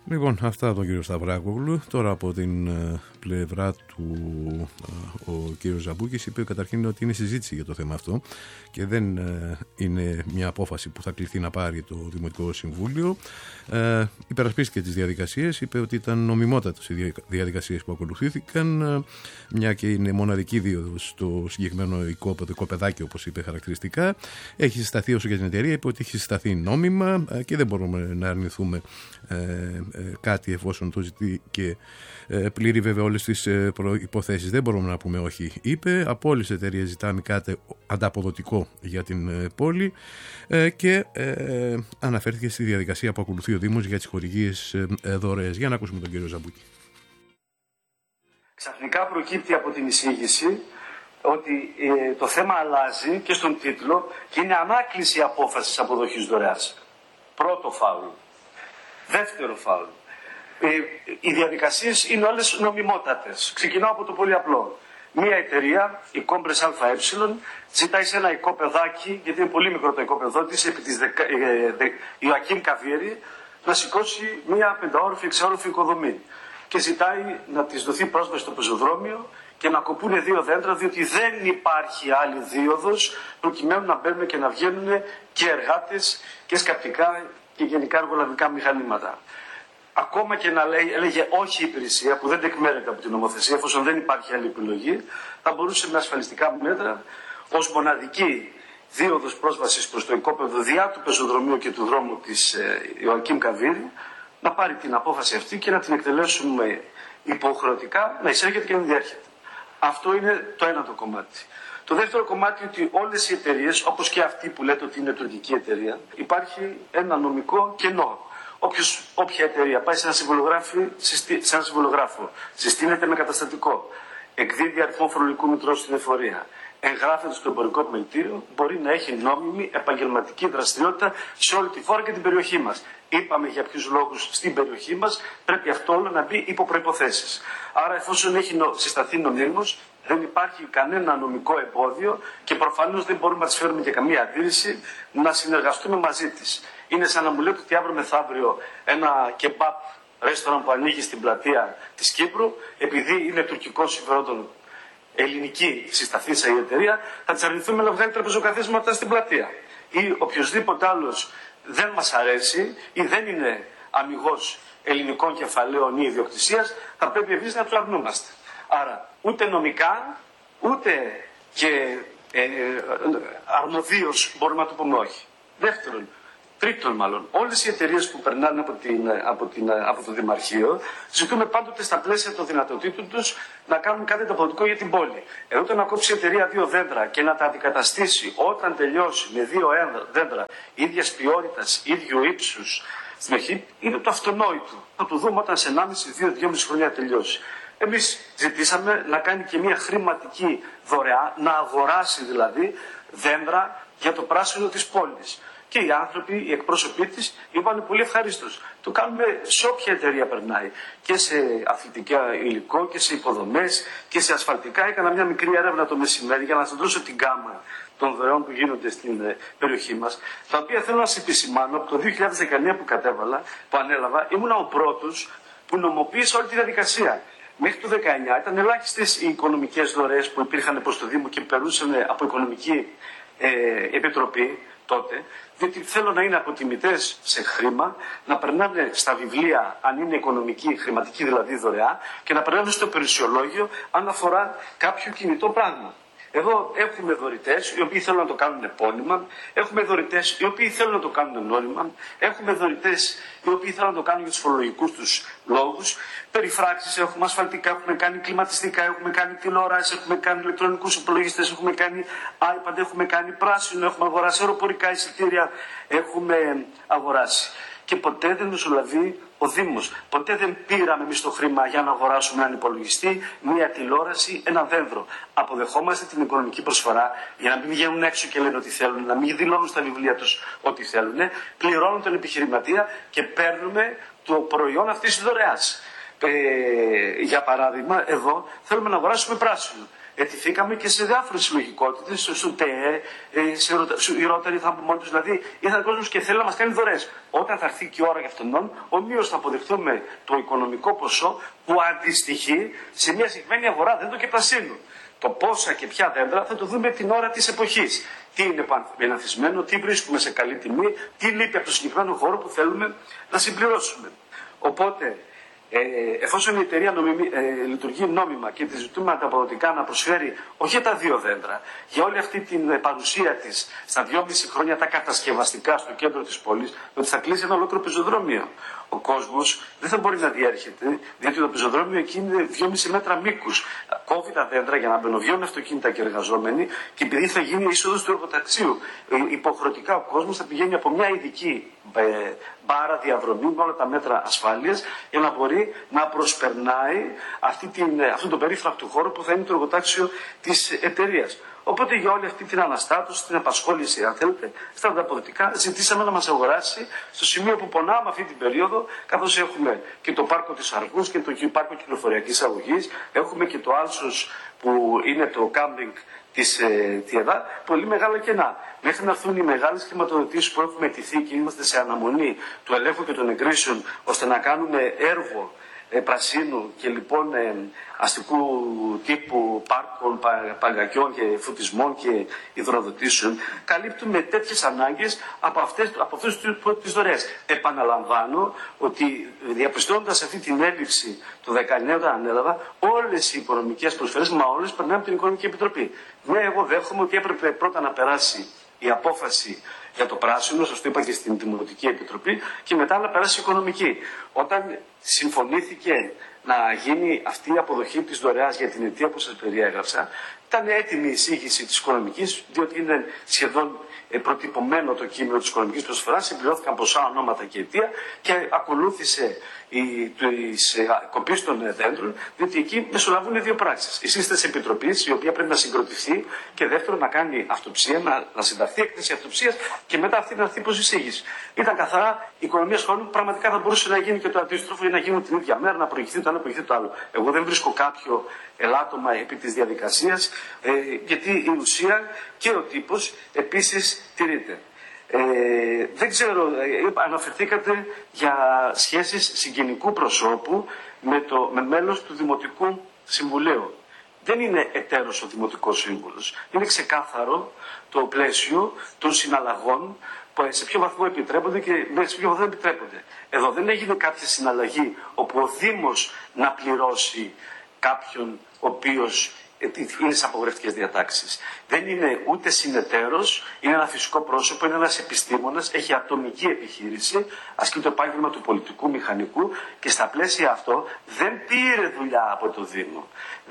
Λοιπόν, αυτά από τον κύριο Σταυράκογλου. Τώρα από την πλευρά του ο κύριος Ζαμπούκης είπε καταρχήν ότι είναι συζήτηση για το θέμα αυτό και δεν είναι μια απόφαση που θα κληθεί να πάρει το Δημοτικό Συμβούλιο. Υπερασπίστηκε τις διαδικασίες, είπε ότι ήταν νομιμότατες οι διαδικασίες που ακολουθήθηκαν, μια και είναι μοναδική δίωδος στο συγκεκριμένο οικοπεδάκι, όπως είπε χαρακτηριστικά. Έχει συσταθεί όσο για την εταιρεία, είπε ότι έχει συσταθεί νόμιμα και δεν μπορούμε να αρνηθούμε κάτι εφόσον το ζητεί και πλήρει βέβαια όλες τις προϋποθέσεις. Δεν μπορούμε να πούμε όχι, είπε. Από όλες τις εταιρείες ζητάμε κάτι ανταποδοτικό για την πόλη και αναφέρθηκε στη διαδικασία που ακολουθεί ο Δήμος για τις χορηγίες δωρεές. Για να ακούσουμε τον κύριο Ζαμπούκη. Ξαφνικά προκύπτει από την εισήγηση ότι το θέμα αλλάζει και στον τίτλο και είναι ανάκληση απόφασης αποδοχής δωρεάς. Πρώτο φάουλ. Δεύτερο φάουλ. Οι διαδικασίες είναι όλες νομιμότατες. Ξεκινάω από το πολύ απλό. Μία εταιρεία, η Κόμπρες ΑΕ, ζητάει σε ένα οικόπεδάκι, γιατί είναι πολύ μικρό το οικόπεδό της, επί της Ιωακίμ Καβίερη, να σηκώσει μία 5όροφη, 6όροφη οικοδομή. Και ζητάει να της δοθεί πρόσβαση στο πεζοδρόμιο και να κοπούνε 2 δέντρα, διότι δεν υπάρχει άλλη δίωδος προκειμένου να μπαίνουν και να βγαίνουν και εργάτες και σκαπτικά και γενικά εργολαβικά μηχανήματα. Ακόμα και να έλεγε όχι η υπηρεσία, που δεν τεκμέρεται από την νομοθεσία, εφόσον δεν υπάρχει άλλη επιλογή, θα μπορούσε με ασφαλιστικά μέτρα, ως μοναδική δίωδος πρόσβασης προς το οικόπεδο διά του πεζοδρομίου και του δρόμου της Ιωακίμ Καβίερη, να πάρει την απόφαση αυτή και να την εκτελέσουμε υποχρεωτικά, να εισέρχεται και να διέρχεται. Αυτό είναι το ένα το κομμάτι. Το δεύτερο κομμάτι είναι ότι όλες οι εταιρείες, όπως και αυτή που λέτε ότι είναι τουρκική εταιρεία, υπάρχει ένα νομικό κενό. Όποια εταιρεία πάει σε ένα συμβολογράφο, συστήνεται με καταστατικό, εκδίδει αριθμό φορολογικού μητρώου στην εφορία, εγγράφεται στο εμπορικό επιμελητήριο, μπορεί να έχει νόμιμη επαγγελματική δραστηριότητα σε όλη τη χώρα και την περιοχή μας. Είπαμε για ποιους λόγους στην περιοχή μας πρέπει αυτό όλο να μπει υπό προϋποθέσεις. Άρα, εφόσον έχει συσταθεί νομίμως, δεν υπάρχει κανένα νομικό εμπόδιο και προφανώς δεν μπορούμε να της φέρουμε και καμία αντίρρηση να συνεργαστούμε μαζί της. Είναι σαν να μου λέτε ότι αύριο μεθαύριο ένα κεμπάπ ρέστοραν που ανοίγει στην πλατεία της Κύπρου, επειδή είναι τουρκικό συμφερόντων, ελληνική συσταθήσα η εταιρεία, θα της αρνηθούμε να βγάλει τραπεζοκαθίσματα στην πλατεία. Ή οποιοδήποτε άλλος δεν μας αρέσει ή δεν είναι αμιγός ελληνικών κεφαλαίων ή ιδιοκτησίας, θα πρέπει εμείς να του αρνούμαστε. Άρα ούτε νομικά, ούτε και αρμοδίως μπορούμε να του πούμε όχι. Δεύτερον, τρίτον μάλλον, όλες οι εταιρείες που περνάνε από το Δημαρχείο ζητούμε πάντοτε στα πλαίσια των δυνατοτήτων τους να κάνουν κάτι ανταποδοτικό για την πόλη. Εδώ το να κόψει η εταιρεία 2 δέντρα και να τα αντικαταστήσει όταν τελειώσει με 2 δέντρα ίδιας ποιότητας, ίδιου ύψους στην αρχή, είναι το αυτονόητο. Θα το δούμε όταν σε 1,5-2,5 χρόνια τελειώσει. Εμείς ζητήσαμε να κάνει και μια χρηματική δωρεά, να αγοράσει δηλαδή δέντρα για το πράσινο της πόλης. Και οι άνθρωποι, οι εκπρόσωποι της, είπαν πολύ ευχαρίστως. Το κάνουμε σε όποια εταιρεία περνάει. Και σε αθλητικά υλικό και σε υποδομές και σε ασφαλτικά. Έκανα μια μικρή έρευνα το μεσημέρι για να σας δώσω την γκάμα των δωρεών που γίνονται στην περιοχή μας. Τα οποία θέλω να σας επισημάνω από το 2019 που ανέλαβα, ήμουνα ο πρώτος που νομοποίησε όλη τη διαδικασία. Μέχρι το 2019 ήταν ελάχιστες οι οικονομικές δωρεές που υπήρχαν προς το Δήμο και περνούσαν από οικονομική επιτροπή τότε, διότι θέλω να είναι αποτιμητές σε χρήμα, να περνάνε στα βιβλία αν είναι οικονομική, χρηματική δηλαδή δωρεά και να περνάνε στο περιουσιολόγιο αν αφορά κάποιο κινητό πράγμα. Εδώ έχουμε δωρητές οι οποίοι θέλουν να το κάνουν επώνυμα, έχουμε δωρητές οι οποίοι θέλουν να το κάνουν νόμιμα, έχουμε δωρητές οι οποίοι θέλουν να το κάνουν για τους φορολογικούς τους λόγους. Περιφράξεις έχουμε, ασφαλτικά, έχουμε κάνει κλιματιστικά, έχουμε κάνει τηλεοράσεις, έχουμε κάνει ηλεκτρονικούς υπολογιστές, έχουμε κάνει iPad, έχουμε κάνει πράσινο, έχουμε αγοράσει αεροπορικά εισιτήρια, έχουμε αγοράσει. Και ποτέ δεν μεσολαβεί ο Δήμος. Ποτέ δεν πήραμε εμείς το χρήμα για να αγοράσουμε έναν υπολογιστή, μία τηλεόραση, ένα δέντρο. Αποδεχόμαστε την οικονομική προσφορά για να μην βγαίνουν έξω και λένε ό,τι θέλουν, να μην δηλώνουν στα βιβλία τους ό,τι θέλουν. Πληρώνουν τον επιχειρηματία και παίρνουμε το προϊόν αυτής της δωρεάς. Για παράδειγμα, εδώ θέλουμε να αγοράσουμε πράσινο. ετηθήκαμε και σε διάφορες συλλογικότητες, στο ΤΕΕ, οι Ρόταροι θα πούμε μόνοι τους, δηλαδή ήρθαν κόσμος και θέλει να μας κάνει δωρές. Όταν θα έρθει και η ώρα για αυτόν, ομοίως θα αποδεχτούμε το οικονομικό ποσό που αντιστοιχεί σε μια συγκεκριμένη αγορά δέντρων και πρασίνου. Το πόσα και ποια δέντρα θα το δούμε την ώρα της εποχής. Τι είναι εναθισμένο, τι βρίσκουμε σε καλή τιμή, τι λείπει από το συγκεκριμένο χώρο που θέλουμε να συμπληρώσουμε. Οπότε, εφόσον η εταιρεία λειτουργεί νόμιμα και τη ζητούμε ανταποδοτικά να προσφέρει όχι για τα 2 δέντρα, για όλη αυτή την παρουσία της στα 2,5 χρόνια τα κατασκευαστικά στο κέντρο της πόλης, ότι θα κλείσει ένα ολόκληρο πεζοδρόμιο. Ο κόσμος δεν θα μπορεί να διέρχεται, διότι το πεζοδρόμιο εκεί είναι 2,5 μέτρα μήκους. Κόβει τα δέντρα για να μπαινοβγαίνουν αυτοκίνητα και εργαζόμενοι, και επειδή θα γίνει η είσοδος του εργοταξίου, υποχρεωτικά ο κόσμος θα πηγαίνει από μια ειδική μπάρα διαδρομή με όλα τα μέτρα ασφάλειας για να μπορεί να προσπερνάει αυτόν τον περίφρακτο χώρο που θα είναι το εργοτάξιο της εταιρείας. Οπότε για όλη αυτή την αναστάτωση, την απασχόληση, αν θέλετε, στα ανταποδοτικά, ζητήσαμε να μας αγοράσει στο σημείο που πονάμε αυτή την περίοδο, καθώς έχουμε και το πάρκο της Αργούς και το πάρκο κυκλοφοριακής αγωγής, έχουμε και το Άλσος που είναι το κάμπινγκ της ΤΙΕΔΑ, πολύ μεγάλα κενά. Μέχρι να έρθουν οι μεγάλες χρηματοδοτήσεις που έχουμε αιτηθεί και είμαστε σε αναμονή του ελέγχου και των εγκρίσεων, ώστε να κάνουμε έργο πρασίνου και λοιπόν αστικού τύπου πάρκων, παγκακιών και φωτισμών και υδροδοτήσεων, καλύπτουμε τέτοιες ανάγκες από αυτούς τις δωρεές. Επαναλαμβάνω ότι διαπιστώνοντας αυτή την έλλειψη το 19 όταν ανέλαβα, όλες οι οικονομικές προσφέρειες, μα όλες περνάνε από την Οικονομική Επιτροπή. Ναι, εγώ δέχομαι ότι έπρεπε πρώτα να περάσει η απόφαση για το πράσινο, σας το είπα και στην Δημοτική Επιτροπή, και μετά να περάσει η οικονομική. Όταν συμφωνήθηκε να γίνει αυτή η αποδοχή της δωρεάς για την αιτία που σας περιέγραψα, ήταν έτοιμη η εισήγηση της οικονομικής, διότι είναι σχεδόν προτυπωμένο το κείμενο της οικονομικής προσφοράς, συμπληρώθηκαν ποσά, ονόματα και αιτία και ακολούθησε η κοπή των δέντρων, διότι εκεί μεσολαβούν 2 πράξεις. Η σύσταση επιτροπής, η οποία πρέπει να συγκροτηθεί, και δεύτερον να κάνει αυτοψία, να συνταχθεί έκθεση αυτοψίας και μετά αυτή να έρθει προς εισήγηση. Ήταν καθαρά οικονομία χρόνου, πραγματικά θα μπορούσε να γίνει και το αντίστροφο ή να γίνει την ίδια μέρα, να προηγηθεί το ένα, να προηγηθεί το άλλο. Εγώ δεν βρίσκω κάποιο ελάττωμα επί της διαδικασίας, γιατί η ουσία και ο τύπος επίσης τηρείται. Δεν ξέρω, αναφερθήκατε για σχέσεις συγγενικού προσώπου με μέλος του Δημοτικού Συμβουλίου. Δεν είναι εταίρος ο Δημοτικός Σύμβουλος. Είναι ξεκάθαρο το πλαίσιο των συναλλαγών, σε ποιο βαθμό επιτρέπονται και σε ποιο βαθμό επιτρέπονται. Εδώ δεν έγινε κάποια συναλλαγή όπου ο Δήμος να πληρώσει κάποιον ο οποίος είναι σε απογορευτικές διατάξεις. Δεν είναι ούτε συνεταίρος, είναι ένα φυσικό πρόσωπο, είναι ένας επιστήμονας, έχει ατομική επιχείρηση, ασκεί το επάγγελμα του πολιτικού μηχανικού και στα πλαίσια αυτό δεν πήρε δουλειά από το Δήμο.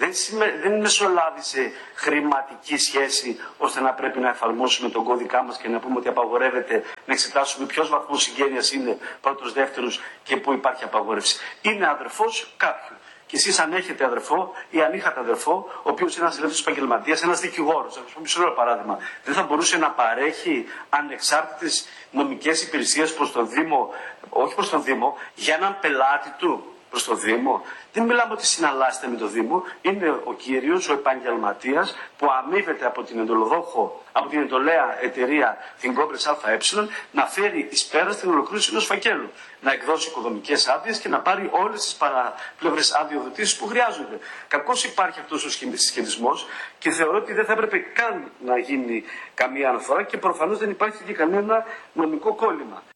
Δεν μεσολάβησε χρηματική σχέση ώστε να πρέπει να εφαρμόσουμε τον κώδικά μας και να πούμε ότι απαγορεύεται να εξετάσουμε ποιος βαθμός συγγένειας είναι πρώτος, δεύτερος και πού υπάρχει απαγόρευση. Είναι αδερφός κάποιου. Και εσείς αν έχετε αδερφό ή αν είχατε αδερφό, ο οποίος είναι ένας ελεύθερος επαγγελματίας, ένας δικηγόρος, θα σας πω μισό παράδειγμα, δεν θα μπορούσε να παρέχει ανεξάρτητες νομικές υπηρεσίες προς τον Δήμο, όχι προς τον Δήμο, για έναν πελάτη του προς τον Δήμο. Δεν μιλάμε ότι συναλλάσσεται με τον Δήμο, είναι ο κύριος, ο επαγγελματίας που αμείβεται από την εντολοδόχο, από την εντολέα εταιρεία την Κόμπρες ΑΕ να φέρει εις πέρα στην ολοκλήρωση ενός φακέλου, να εκδώσει οικοδομικές άδειες και να πάρει όλες τις παραπλευρές αδειοδοτήσεις που χρειάζονται. Κακώς υπάρχει αυτός ο συσχετισμός και θεωρώ ότι δεν θα έπρεπε καν να γίνει καμία αναφορά και προφανώς δεν υπάρχει και κανένα νομικό κόλλημα.